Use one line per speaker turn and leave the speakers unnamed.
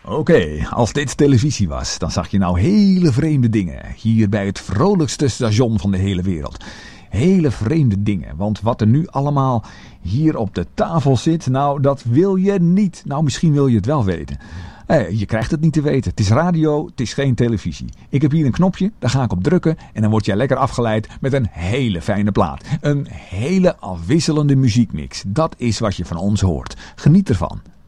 Oké, als dit televisie was, dan zag je nou hele vreemde dingen. Hier bij het vrolijkste station van de hele wereld. Hele vreemde dingen, want wat er nu allemaal hier op de tafel zit, nou dat wil je niet. Nou, misschien wil je het wel weten. Je krijgt het niet te weten. Het is radio, het is geen televisie. Ik heb hier een knopje, daar ga ik op drukken en dan word jij lekker afgeleid met een hele fijne plaat. Een hele afwisselende muziekmix. Dat is wat je van ons hoort. Geniet ervan.